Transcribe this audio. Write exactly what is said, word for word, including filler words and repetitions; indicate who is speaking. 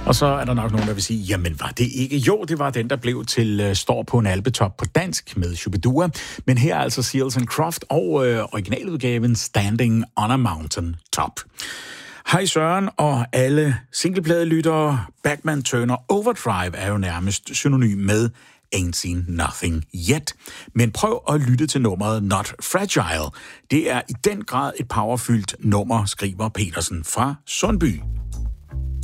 Speaker 1: Og så er der nok nogen, der vil sige, jamen var det ikke? Jo, det var den, der blev til uh, Står på en alpetop på dansk med Shubidua. Men her er altså Seals and Croft og uh, originaludgaven Standing on a Mountain Top. Hej Søren og alle singleplade-lyttere. Bachman Turner Overdrive er jo nærmest synonym med Ain't Seen Nothing Yet. Men prøv at lytte til nummeret Not Fragile. Det er i den grad et powerfyldt nummer, skriver Petersen fra Sundby.